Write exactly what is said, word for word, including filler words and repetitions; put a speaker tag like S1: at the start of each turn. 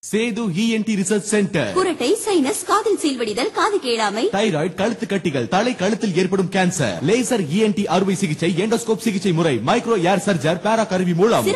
S1: Setu ENT research centre.
S2: குரட்டை, sinus, காதில் சீல்வடிதல், காது கேளாமை,
S1: தைராய்டு, கழுத்து கட்டிகள், தலை கழுத்தில் ஏற்படும் கேன்சர், லேசர் இஎன்டி அறுவை சிகிச்சை, எண்டோஸ்கோப் சிகிச்சை முறை, மைக்ரோ ஏர் சர்ஜர், பேரா கருவி மூலம்